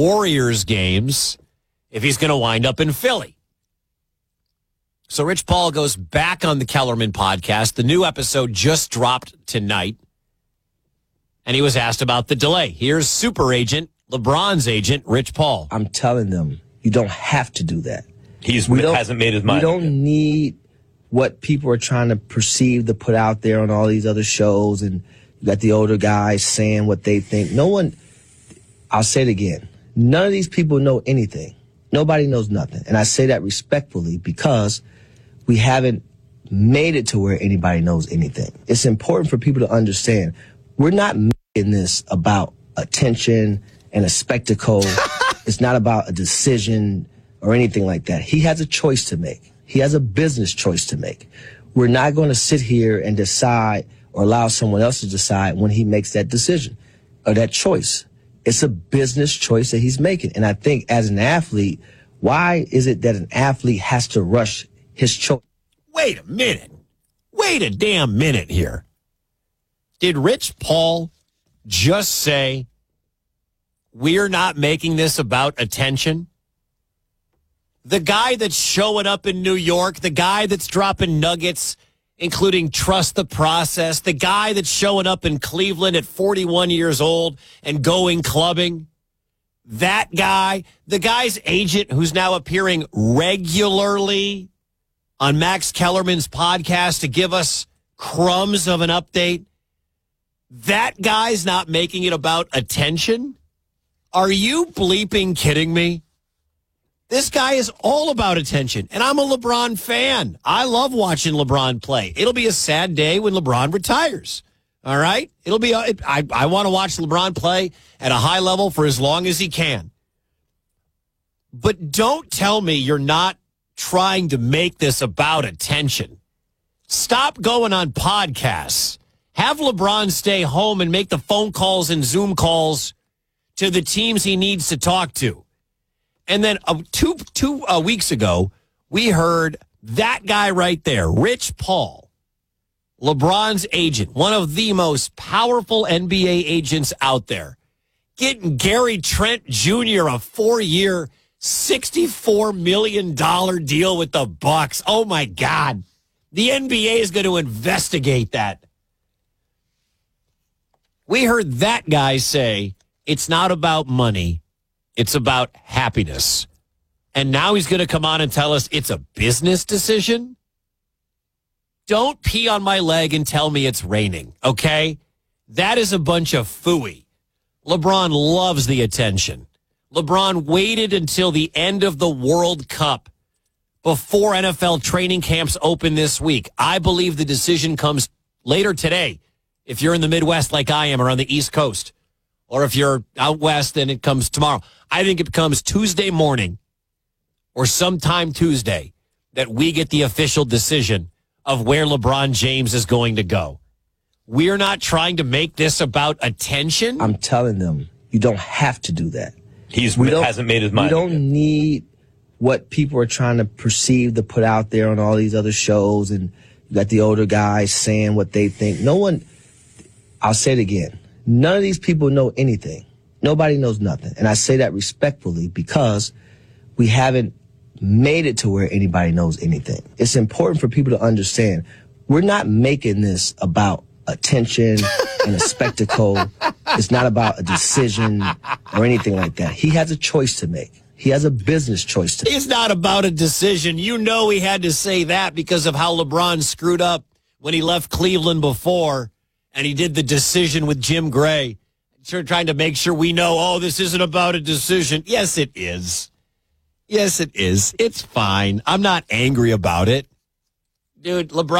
Warriors games if he's going to wind up in Philly. So Rich Paul goes back on the Kellerman podcast. The new episode just dropped tonight. And he was asked about the delay. Here's super agent, LeBron's agent, Rich Paul. I'm telling them, you don't have to do that. He hasn't made his mind. We don't need what people are trying to perceive to put out there on all these other shows. And you got the older guys saying what they think. No one, I'll say it again, none of these people know anything. Nobody knows nothing. And I say that respectfully because we haven't made it to where anybody knows anything. It's important for people to understand we're not making this about attention and a spectacle. It's not about a decision or anything like that. He has a choice to make. He has a business choice to make. We're not going to sit here and decide or allow someone else to decide when he makes that decision or that choice. It's a business choice that he's making. And I think as an athlete, why is it that an athlete has to rush his choice? Wait a minute. Wait a damn minute here. Did Rich Paul just say, we're not making this about attention? The guy that's showing up in New York, the guy that's dropping nuggets, including trust the process, the guy that's showing up in Cleveland at 41 years old and going clubbing, that guy, the guy's agent who's now appearing regularly on Max Kellerman's podcast to give us crumbs of an update, that guy's not making it about attention? Are you bleeping kidding me? This guy is all about attention, and I'm a LeBron fan. I love watching LeBron play. It'll be a sad day when LeBron retires, all right? I want to watch LeBron play at a high level for as long as he can. But don't tell me you're not trying to make this about attention. Stop going on podcasts. Have LeBron stay home and make the phone calls and Zoom calls to the teams he needs to talk to. And then two weeks ago, we heard that guy right there, Rich Paul, LeBron's agent, one of the most powerful NBA agents out there, getting Gary Trent Jr. a 4-year, $64 million deal with the Bucks. Oh, my God. The NBA is going to investigate that. We heard that guy say, it's not about money. It's about happiness. And now he's going to come on and tell us it's a business decision? Don't pee on my leg and tell me it's raining, okay? That is a bunch of phooey. LeBron loves the attention. LeBron waited until the end of the World Cup before NFL training camps open this week. I believe the decision comes later today if you're in the Midwest like I am or on the East Coast. Or if you're out west, then it comes tomorrow. I think it comes Tuesday morning or sometime Tuesday that we get the official decision of where LeBron James is going to go. We're not trying to make this about attention. I'm telling them, you don't have to do that. He hasn't made his mind. We don't need what people are trying to perceive to put out there on all these other shows. And you got the older guys saying what they think. No one, I'll say it again. None of these people know anything. Nobody knows nothing. And I say that respectfully because we haven't made it to where anybody knows anything. It's important for people to understand we're not making this about attention and a spectacle. It's not about a decision or anything like that. He has a choice to make. He has a business choice to make. It's not about a decision. You know he had to say that because of how LeBron screwed up when he left Cleveland before. And he did the decision with Jim Gray, trying to make sure we know, this isn't about a decision. Yes, it is. Yes, it is. It's fine. I'm not angry about it. Dude, LeBron.